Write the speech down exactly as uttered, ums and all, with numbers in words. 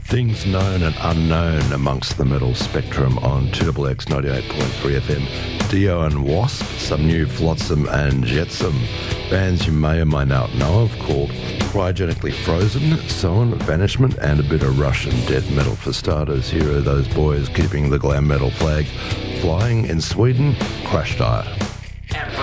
Things known and unknown amongst the metal spectrum on two X X ninety-eight point three F M. Dio and Wasp, some new Flotsam and Jetsam. Bands you may or may not know of called Cryogenically Frozen, Sown, Vanishment, and a bit of Russian death metal for starters. Here are those boys keeping the glam metal flag flying in Sweden, Crash Diet.